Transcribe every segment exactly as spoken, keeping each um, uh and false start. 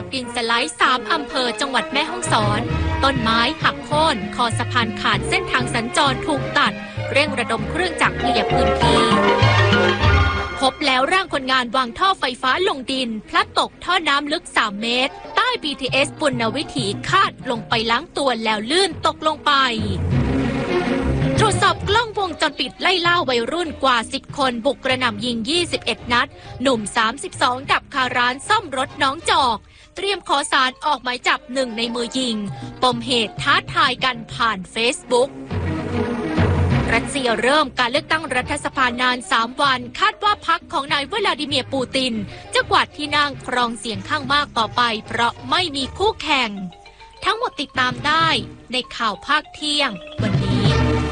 ดินสไลด์สามอำเภอจังหวัดแม่ฮ่องสอนต้นไม้หักโค่นคอสะพานขาดเส้นทางสัญจรถูกตัดเร่งระดมเครื่องจักรเคลียร์พื้นที่พบแล้วร่างคนงานวางท่อไฟฟ้าลงดินพลัดตกท่อน้ำลึกสามเมตรใต้ บี ที เอส ปุณณวิถีคาดลงไปล้างตัวแล้วลื่นตกลงไปตรวจสอบกล้องวงจรปิดไล่ล่าวัยรุ่นกว่าสิบคนบุกกระหน่ำยิงยี่สิบเอ็ดนัดหนุ่มสามสิบสองดับคาร้านซ่อมรถน้องจอกเตรียมขอศาลออกหมายจับหนึ่งในมือยิงปมเหตุท้าทายกันผ่านเฟซบุ๊กรัสเซียเริ่มการเลือกตั้งรัฐสภานานสามวันคาดว่าพรรคของนายวลาดิเมียร์ปูตินจะกวาดที่นั่งครองเสียงข้างมากต่อไปเพราะไม่มีคู่แข่งทั้งหมดติดตามได้ในข่าวภาคเที่ยงวันนี้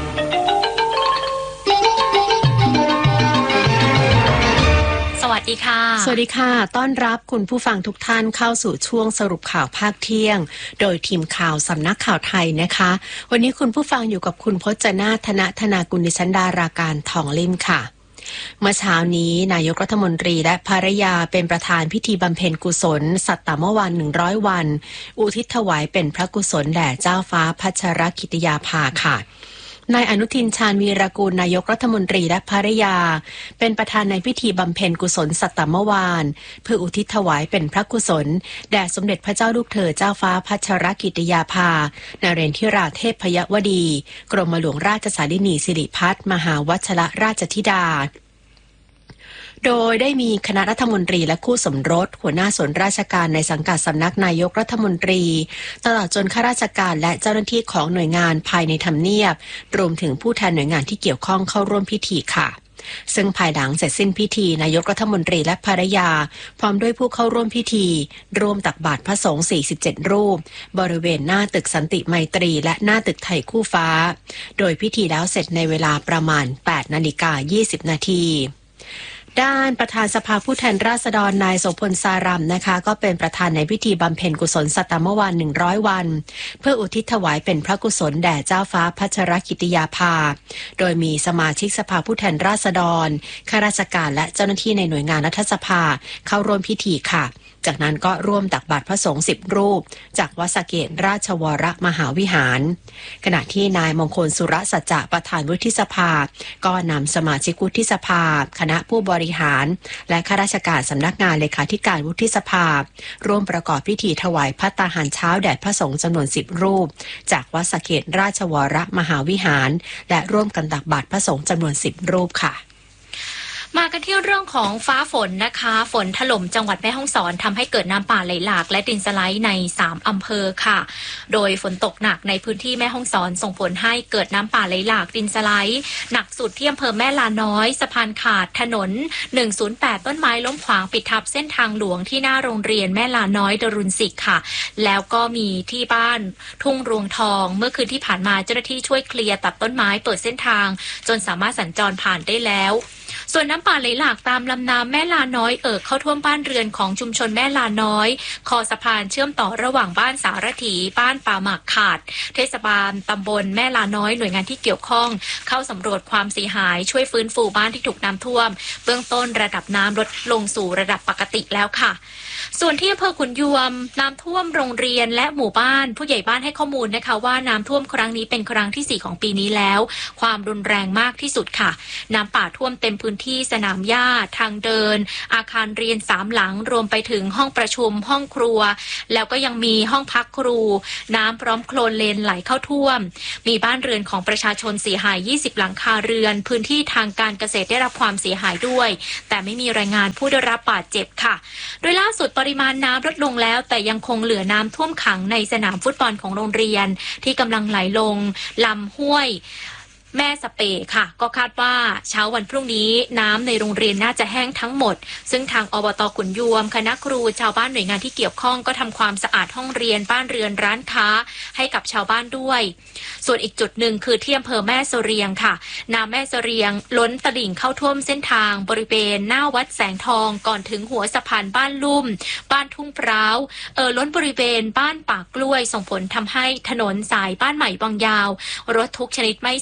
สวัสดีค่ะสวัสดีค่ะต้อนรับคุณผู้ฟังทุกท่านเข้าสู่ช่วงสรุปข่าวภาคเที่ยงโดยทีมข่าวสำนักข่าวไทยนะคะวันนี้คุณผู้ฟังอยู่กับคุณพจนาธนธนากุลดิฉันดาราการทองลิ่มค่ะเมื่อเช้านี้นายกรัฐมนตรีและภรรยาเป็นประธานพิธีบำเพ็ญกุศลสัตตมวันหนึ่งร้อยวันอุทิศถวายเป็นพระกุศลแด่เจ้าฟ้าพัชรกิติยาภาค่ะนายอนุทินชาญวีรกูลนายกรัฐมนตรีและภริยาเป็นประธานในพิธีบำเพ็ญกุศลสัตตมวานเพื่ออุทิศถวายเป็นพระกุศลแด่สมเด็จพระเจ้าลูกเธอเจ้าฟ้าพัชรกิติยาภานเรนทิราเทพยวดีกรมหลวงราชสารินีสิริพัฒน์มหาวัชรราชธิดาโดยได้มีคณะรัฐมนตรีและคู่สมรสหัวหน้าส่วนราชการในสังกัดสำนักนายกรัฐมนตรีตลอดจนข้าราชการและเจ้าหน้าที่ของหน่วยงานภายในทำเนียบรวมถึงผู้แทนหน่วยงานที่เกี่ยวข้องเข้าร่วมพิธีค่ะซึ่งภายหลังเสร็จสิ้นพิธีนายกรัฐมนตรีและภรรยาพร้อมด้วยผู้เข้าร่วมพิธีร่วมตักบาตรพระสงฆ์สี่สิบเจ็ดรูปบริเวณหน้าตึกสันติไมตรีและหน้าตึกไทยคู่ฟ้าโดยพิธีแล้วเสร็จในเวลาประมาณ แปดนาฬิกายี่สิบนาทีด้านประธานสภาผู้แทนราษฎรนายโสพลสารัมนะคะก็เป็นประธานในพิธีบำเพ็ญกุศลสัตตมวันหนึ่งร้อยวันเพื่ออุทิศถวายเป็นพระกุศลแด่เจ้าฟ้าพัชรกิติยาภาโดยมีสมาชิกสภาผู้แทนราษฎรข้าราชการและเจ้าหน้าที่ในหน่วยงานรัฐสภาเข้าร่วมพิธีค่ะจากนั้นก็ร่วมตักบาตรพระสงฆ์สิบรูปจากวัดสะเกษราชวรมหาวิหารขณะที่นายมงคลสุรสัจจะประธานวุฒิสภาก็นำสมาชิกวุฒิสภาคณะผู้บริหารและข้าราชการสำนักงานเลขาธิการวุฒิสภาร่วมประกอบพิธีถวายภัตตาหารเช้าแด่พระสงฆ์จำนวนสิบรูปจากวัดสะเกษราชวรมหาวิหารและร่วมกันตักบาตรพระสงฆ์จำนวนสิบรูปค่ะมากันที่เรื่องของฟ้าฝนนะคะฝนถล่มจังหวัดแม่ฮ่องสอนทำให้เกิดน้ำป่าไหลหลากและดินสไลด์ในสามอำเภอค่ะโดยฝนตกหนักในพื้นที่แม่ฮ่องสอนส่งผลให้เกิดน้ำป่าไหลหลากดินสไลด์หนักสุดที่อำเภอแม่ลาน้อยสะพานขาดถนนหนึ่งศูนย์แปดต้นไม้ล้มขวางปิดทับเส้นทางหลวงที่หน้าโรงเรียนแม่ลาน้อยดรุณศิษย์ค่ะแล้วก็มีที่บ้านทุ่งรวงทองเมื่อคืนที่ผ่านมาเจ้าหน้าที่ช่วยเคลียร์ตัดต้นไม้เปิดเส้นทางจนสามารถสัญจรผ่านได้แล้วส่วนน้ำป่าไหลหลากตามลำน้ำแม่ลาน้อยเอ่อเข้าท่วมบ้านเรือนของชุมชนแม่ลาน้อยคอสะพานเชื่อมต่อระหว่างบ้านสารถีบ้านป่าหมากขาดเทศบาลตำบลแม่ลาน้อยหน่วยงานที่เกี่ยวข้องเข้าสำรวจความเสียหายช่วยฟื้นฟูบ้านที่ถูกน้ำท่วมเบื้องต้นระดับน้ำลดลงสู่ระดับปกติแล้วค่ะส่วนที่อำเภอขุนยวมน้ำท่วมโรงเรียนและหมู่บ้านผู้ใหญ่บ้านให้ข้อมูลนะคะว่าน้ำท่วมครั้งนี้เป็นครั้งที่สี่ของปีนี้แล้วความรุนแรงมากที่สุดค่ะน้ำป่าท่วมเต็มพื้นที่สนามหญ้าทางเดินอาคารเรียนสามหลังรวมไปถึงห้องประชุมห้องครัวแล้วก็ยังมีห้องพักครูน้ำพร้อมโคลนเลนไหลเข้าท่วมมีบ้านเรือนของประชาชนเสียหายยี่สิบหลังคาเรือนพื้นที่ทางการเกษตรได้รับความเสียหายด้วยแต่ไม่มีรายงานผู้ได้รับบาดเจ็บค่ะโดยล่าสุดปริมาณน้ำลดลงแล้วแต่ยังคงเหลือน้ำท่วมขังในสนามฟุตบอลของโรงเรียนที่กำลังไหลลงลำห้วยแม่สเปค่ะก็คาดว่าเช้าวันพรุ่งนี้น้ำในโรงเรียนน่าจะแห้งทั้งหมดซึ่งทางอบต.ขุนยวมคณะครูชาวบ้านหน่วยงานที่เกี่ยวข้องก็ทำความสะอาดห้องเรียนบ้านเรือนร้านค้าให้กับชาวบ้านด้วยส่วนอีกจุดหนึ่งคือที่อำเภอแม่เสรียงค่ะน้ำแม่เสรียงล้นตลิ่งเข้าท่วมเส้นทางบริเวณหน้าวัดแสงทองก่อนถึงหัวสะพานบ้านลุ่มบ้านทุ่งพร้าวเอ่อล้นบริเวณบ้านป่ากล้วยส่งผลทำให้ถนนสายบ้านใหม่บางยาวรถทุกชนิดไม่สามารถ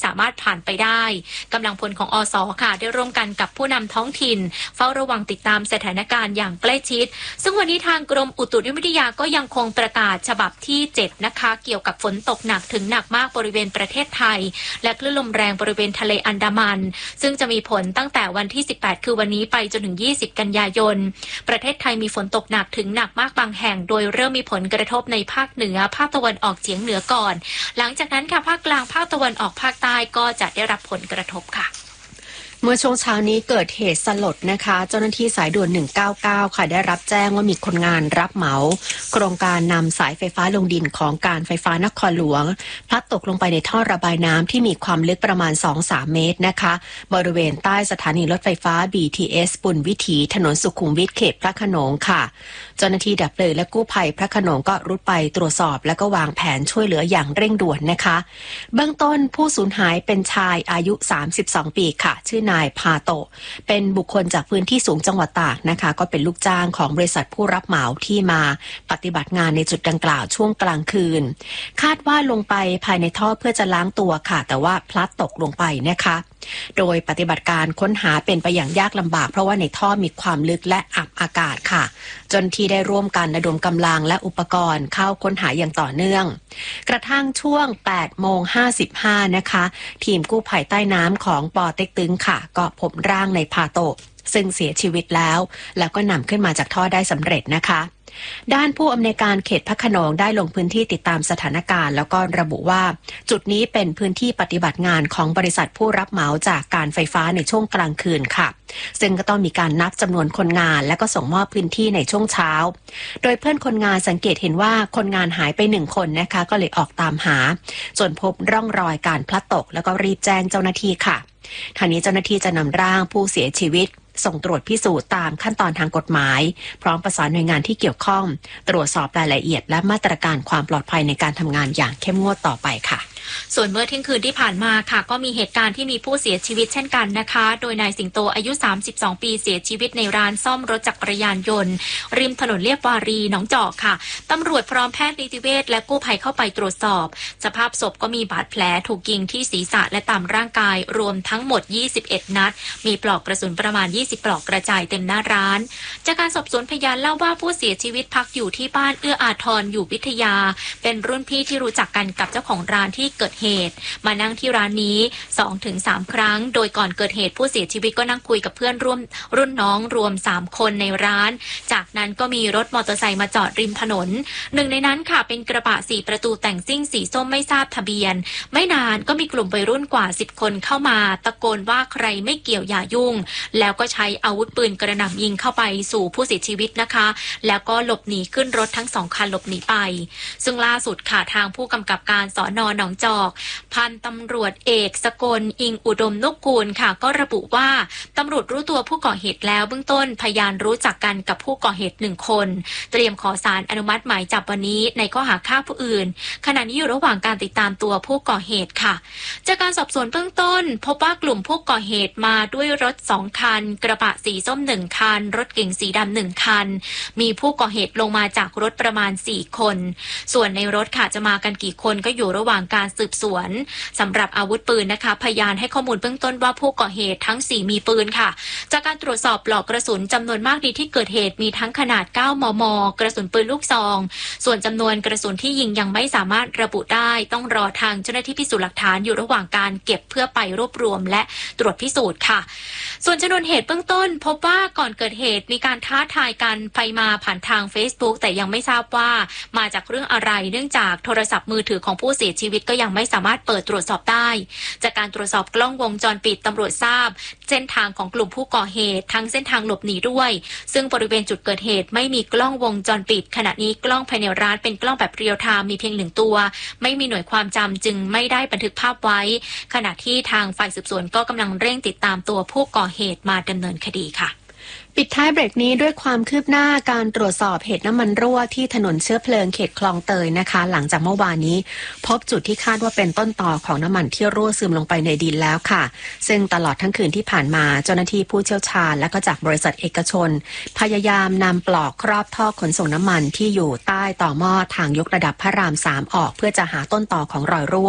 ผ่านไปได้กำลังพลของอส.ค่ะได้ร่วมกันกับผู้นำท้องถิ่นเฝ้าระวังติดตามสถานการณ์อย่างใกล้ชิดซึ่งวันนี้ทางกรมอุตุนิยมวิทยาก็ยังคงประกาศฉบับที่เจ็ดนะคะเกี่ยวกับฝนตกหนักถึงหนักมากบริเวณประเทศไทยและคลื่นลมแรงบริเวณทะเลอันดามันซึ่งจะมีผลตั้งแต่วันที่สิบแปดคือวันนี้ไปจนถึงยี่สิบกันยายนประเทศไทยมีฝนตกหนักถึงหนักมากบางแห่งโดยเริ่มมีผลกระทบในภาคเหนือภาคตะวันออกเฉียงเหนือก่อนหลังจากนั้นค่ะภาคกลางภาคตะวันออกภาคใต้ก็จะได้รับผลกระทบค่ะเมื่อช่วงเช้านี้เกิดเหตุสลดนะคะเจ้าหน้าที่สายด่วนหนึ่งเก้าเก้าค่ะได้รับแจ้งว่ามีคนงานรับเหมาโครงการนำสายไฟฟ้าลงดินของการไฟฟ้านครหลวงพลัดตกลงไปในท่อระบายน้ำที่มีความลึกประมาณ สองถึงสาม เมตรนะคะบริเวณใต้สถานีรถไฟฟ้า บี ที เอส ปุณณวิถีถนนสุขุมวิทเขตพระโขนงค่ะเจ้าหน้าที่ดับเพลิงและกู้ภัยพระโขนงก็รุดไปตรวจสอบและก็วางแผนช่วยเหลืออย่างเร่งด่วนนะคะเบื้องต้นผู้สูญหายเป็นชายอายุสามสิบสองปีค่ะชื่อนายพาโตะเป็นบุคคลจากพื้นที่สูงจังหวัดตากนะคะก็เป็นลูกจ้างของบริษัทผู้รับเหมาที่มาปฏิบัติงานในจุดดังกล่าวช่วงกลางคืนคาดว่าลงไปภายในท่อเพื่อจะล้างตัวค่ะแต่ว่าพลัดตกลงไปนะคะโดยปฏิบัติการค้นหาเป็นไปอย่างยากลำบากเพราะว่าในท่อมีความลึกและอับอากาศค่ะจนที่ได้ร่วมกันระดมกำลังและอุปกรณ์เข้าค้นหาอย่างต่อเนื่องกระทั่งช่วง แปดโมงห้าสิบห้า นะคะทีมกู้ภัยใต้น้ำของปอเต็กตึงค่ะก็พบร่างในพาโตะซึ่งเสียชีวิตแล้วแล้วก็นำขึ้นมาจากท่อได้สำเร็จนะคะด้านผู้อำนวยการเขตพระโขนงได้ลงพื้นที่ติดตามสถานการณ์แล้วก็ระบุว่าจุดนี้เป็นพื้นที่ปฏิบัติงานของบริษัทผู้รับเหมาจากการไฟฟ้าในช่วงกลางคืนค่ะซึ่งก็ต้องมีการนับจำนวนคนงานและก็ส่งมอบพื้นที่ในช่วงเช้าโดยเพื่อนคนงานสังเกตเห็นว่าคนงานหายไปหนึ่งคนนะคะก็เลยออกตามหาจนพบร่องรอยการพลัดตกแล้วก็รีบแจ้งเจ้าหน้าที่ค่ะทางนี้เจ้าหน้าที่จะนำร่างผู้เสียชีวิตส่งตรวจพิสูจน์ตามขั้นตอนทางกฎหมายพร้อมประสานหน่วยงานที่เกี่ยวข้องตรวจสอบรายละเอียดและมาตรการความปลอดภัยในการทำงานอย่างเข้มงวดต่อไปค่ะส่วนเมื่อเที่ยงคืนที่ผ่านมาค่ะก็มีเหตุการณ์ที่มีผู้เสียชีวิตเช่นกันนะคะโดยนายสิงโตอายุสามสิบสองปีเสียชีวิตในร้านซ่อมรถจักรยานยนต์ริมถนนเลียบวารีหนองจอกค่ะตำรวจพร้อมแพทย์นิติเวชและกู้ภัยเข้าไปตรวจสอบสภาพศพก็มีบาดแผลถูกยิงที่ศีรษะและตามร่างกายรวมทั้งหมดยี่สิบเอ็ดนัดมีปลอกกระสุนประมาณยี่สิบปลอกกระจายเต็มหน้าร้านจากการสอบสวนพยานเล่าว่าผู้เสียชีวิตพักอยู่ที่บ้านเอื้ออาทรอยู่วิทยาเป็นรุ่นพี่ที่รู้จักกันกับเจ้าของร้านที่เกิดเหตุมานั่งที่ร้านนี้ สองถึงสาม ครั้งโดยก่อนเกิดเหตุผู้เสียชีวิตก็นั่งคุยกับเพื่อนร่วมรุ่นน้องรวมสามคนในร้านจากนั้นก็มีรถมอเตอร์ไซค์มาจอดริมถนนหนึ่งในนั้นค่ะเป็นกระบะสี่ประตูแต่งซิ่งสีส้มไม่ทราบทะเบียนไม่นานก็มีกลุ่มวัยรุ่นกว่าสิบคนเข้ามาตะโกนว่าใครไม่เกี่ยวอย่ายุ่งแล้วก็ใช้อาวุธปืนกระหน่ำยิงเข้าไปสู่ผู้เสียชีวิตนะคะแล้วก็หลบหนีขึ้นรถทั้งสองคันหลบหนีไปซึ่งล่าสุดค่ะทางผู้กำกับการสน.หนองจอกพันตำรวจเอกสกลอิงอุดมนุกูลค่ะก็ระบุว่าตำรวจรู้ตัวผู้ก่อเหตุแล้วเบื้องต้นพยานรู้จักกันกับผู้ก่อเหตุหนึ่งคนเตรียมขอศาลอนุมัติหมายจับวันนี้ในข้อหาฆ่าผู้อื่นขณะนี้อยู่ระหว่างการติดตามตัวผู้ก่อเหตุค่ะจากการสอบสวนเบื้องต้นพบว่ากลุ่มผู้ก่อเหตุมาด้วยรถสองคันกระบะสีส้มหนึ่งคันรถเก๋งสีดำหนึ่งคันมีผู้ก่อเหตุลงมาจากรถประมาณสี่คนส่วนในรถค่ะจะมากันกี่คนก็อยู่ระหว่างการสืบสวนสำหรับอาวุธปืนนะคะพยานให้ข้อมูลเบื้องต้นว่าผู้ก่อเหตุทั้งสี่มีปืนค่ะจากการตรวจสอบปลอกกระสุนจำนวนมากในที่เกิดเหตุมีทั้งขนาดเก้ามม.กระสุนปืนลูกซองส่วนจำนวนกระสุนที่ยิงยังไม่สามารถระบุได้ต้องรอทางเจ้าหน้าที่พิสูจน์หลักฐานอยู่ระหว่างการเก็บเพื่อไปรวบรวมและตรวจพิสูจน์ค่ะส่วนชนวนเหตุเบื้องต้นพบว่าก่อนเกิดเหตุมีการท้าทายกันไปมาผ่านทาง Facebook แต่ยังไม่ทราบว่ามาจากเรื่องอะไรเนื่องจากโทรศัพท์มือถือของผู้เสียชีวิตก็ยังไม่สามารถเปิดตรวจสอบได้จากการตรวจสอบกล้องวงจรปิดตำรวจทราบเส้นทางของกลุ่มผู้ก่อเหตุทั้งเส้นทางหลบหนีด้วยซึ่งบริเวณจุดเกิดเหตุไม่มีกล้องวงจรปิดขณะนี้กล้องภายในร้านเป็นกล้องแบบเรียลไทม์มีเพียงหนึ่งตัวไม่มีหน่วยความจำจึงไม่ได้บันทึกภาพไว้ขณะที่ทางฝ่ายสืบสวนก็กำลังเร่งติดตามตัวผู้ก่อเหตุมาดำเนินคดีค่ะปิดท้ายเบรกนี้ด้วยความคืบหน้าการตรวจสอบเหตุน้ำมันรั่วที่ถนนเชื้อเพลิงเขตคลองเตยนะคะหลังจากเมื่อวานนี้พบจุดที่คาดว่าเป็นต้นตอของน้ำมันที่รั่วซึมลงไปในดินแล้วค่ะซึ่งตลอดทั้งคืนที่ผ่านมาเจ้าหน้าที่ผู้เชี่ยวชาญและก็จากบริษัทเอกชนพยายามนำปลอกครอบท่อขนส่งน้ำมันที่อยู่ใต้ต่อหม้อทางยกระดับพระรามสามออกเพื่อจะหาต้นตอของรอยรั่ว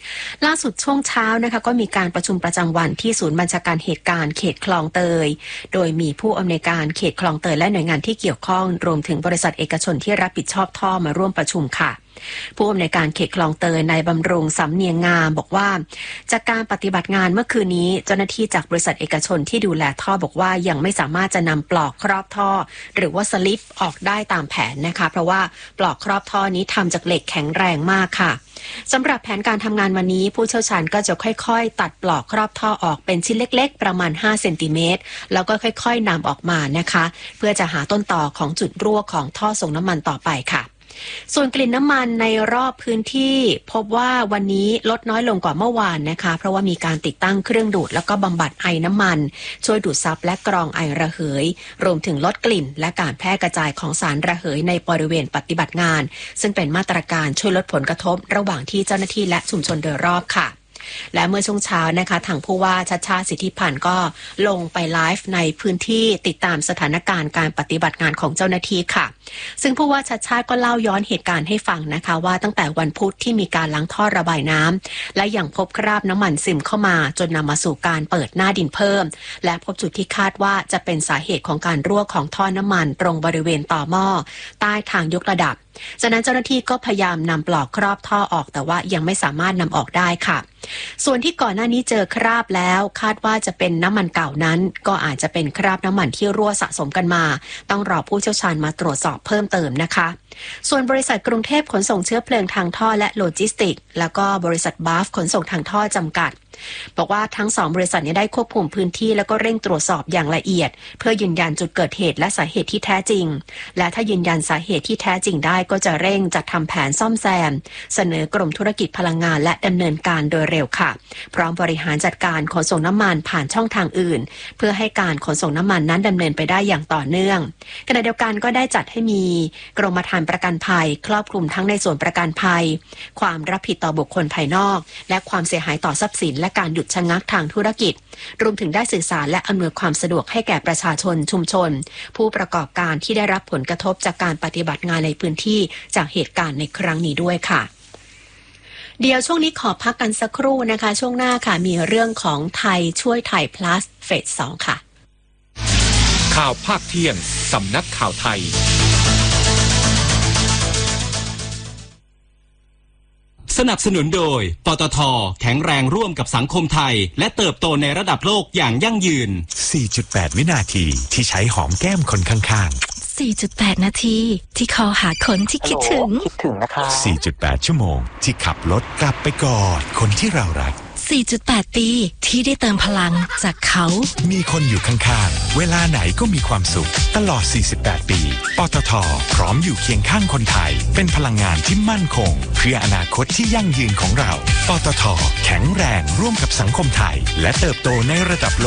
ล่าสุดช่วงเช้านะคะก็มีการประชุมประจำวันที่ศูนย์บัญชาการเหตุการณ์เขตคลองเตยโดยมีผู้อำนวยการเขตคลองเตยและหน่วยงานที่เกี่ยวข้องรวมถึงบริษัทเอกชนที่รับผิดชอบท่อมาร่วมประชุมค่ะผู้อำนวยการเขตคลองเตยนายบำรุงสำเนียงงามบอกว่าจากการปฏิบัติงานเมื่อคืนนี้เจ้าหน้าที่จากบริษัทเอกชนที่ดูแลท่อบอกว่ายังไม่สามารถจะนำปลอกครอบท่อหรือว่าสลิปออกได้ตามแผนนะคะเพราะว่าปลอกครอบท่อนี้ทำจากเหล็กแข็งแรงมากค่ะสำหรับแผนการทำงานวันนี้ผู้เชี่ยวชาญก็จะค่อยๆตัดปลอกครอบท่อออกเป็นชิ้นเล็กๆประมาณห้าเซนติเมตรแล้วก็ค่อยๆนำออกมานะคะเพื่อจะหาต้นต่อของจุดรั่วของท่อส่งน้ำมันต่อไปค่ะส่วนกลิ่นน้ำมันในรอบพื้นที่พบว่าวันนี้ลดน้อยลงกว่าเมื่อวานนะคะเพราะว่ามีการติดตั้งเครื่องดูดแล้วก็บำบัดไอน้ำมันช่วยดูดซับและกรองไอระเหยรวมถึงลดกลิ่นและการแพร่กระจายของสารระเหยในบริเวณปฏิบัติงานซึ่งเป็นมาตรการช่วยลดผลกระทบระหว่างที่เจ้าหน้าที่และชุมชนโดยรอบค่ะและเมื่อช่วงเช้านะคะทางผู้ว่าชัชชาติสิทธิพันธ์ก็ลงไปไลฟ์ในพื้นที่ติดตามสถานการณ์การปฏิบัติงานของเจ้าหน้าที่ค่ะซึ่งผู้ว่าชัชชาติก็เล่าย้อนเหตุการณ์ให้ฟังนะคะว่าตั้งแต่วันพุธที่มีการล้างท่อระบายน้ำและยังพบคราบน้ำมันซึมเข้ามาจนนำมาสู่การเปิดหน้าดินเพิ่มและพบจุดที่คาดว่าจะเป็นสาเหตุของการรั่วของท่อน้ำมันตรงบริเวณต่อหม้อใต้ทางยกระดับจากนั้นเจ้าหน้าที่ก็พยายามนำปลอกครอบท่อออกแต่ว่ายังไม่สามารถนำออกได้ค่ะส่วนที่ก่อนหน้านี้เจอคราบแล้วคาดว่าจะเป็นน้ำมันเก่านั้นก็อาจจะเป็นคราบน้ำมันที่รั่วสะสมกันมาต้องรอผู้เชี่ยวชาญมาตรวจสอบเพิ่มเติมนะคะส่วนบริษัทกรุงเทพขนส่งเชื้อเพลิงทางท่อและโลจิสติกส์แล้วก็บริษัทบาฟขนส่งทางท่อจำกัดบอกว่าทั้งสองบริษัทนี้ได้ควบคุมพื้นที่แล้วก็เร่งตรวจสอบอย่างละเอียดเพื่อยืนยันจุดเกิดเหตุและสาเหตุที่แท้จริงและถ้ายืนยันสาเหตุที่แท้จริงได้ก็จะเร่งจัดทำแผนซ่อมแซมเสนอกรมธุรกิจพลังงานและดำเนินการโดยเร็วค่ะพร้อมบริหารจัดการขนส่งน้ำมันผ่านช่องทางอื่นเพื่อให้การขนส่งน้ำมันนั้นดำเนินไปได้อย่างต่อเนื่องขณะเดียวกันก็ได้จัดให้มีกรมธรรม์ประกันภัยครอบคลุมทั้งในส่วนประกันภัยความรับผิดต่อบุคคลภายนอกและความเสียหายต่อทรัพย์สินและการหยุดชะงักทางธุรกิจรวมถึงได้สื่อสารและอำนวยความสะดวกให้แก่ประชาชนชุมชนผู้ประกอบการที่ได้รับผลกระทบจากการปฏิบัติงานในพื้นที่จากเหตุการณ์ในครั้งนี้ด้วยค่ะเดี๋ยวช่วงนี้ขอพักกันสักครู่นะคะช่วงหน้าค่ะมีเรื่องของไทยช่วยไทย plus เฟสสองค่ะข่าวภาคเที่ยงสำนักข่าวไทยสนับสนุนโดยปตท.แข็งแรงร่วมกับสังคมไทยและเติบโตในระดับโลกอย่างยั่งยืนสี่จุดแปด วินาทีที่ใช้หอมแก้มคนข้างๆสี่จุดแปด นาทีที่คอหาคนที่คิดถึงคิดถึงนะคะสี่จุดแปด ชั่วโมงที่ขับรถกลับไปกอดคนที่เรารักสี่จุดแปด ปีที่ได้เติมพลังจากเขามีคนอยู่ข้างๆเวลาไหนก็มีความสุขตลอดสี่สิบแปดปีปตท.พร้อมอยู่เคียงข้างคนไทยเป็นพลังงานที่มั่นคงเพื่ออนาคตที่ยั่งยืนของเราปตท.แข็งแรงร่วมกับสังคมไทยและเติบโตในระดับ